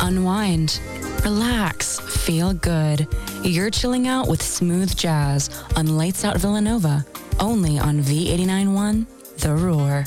unwind, relax, feel good. You're chilling out with smooth jazz on Lights Out Villanova, only on V89.1 The Roar.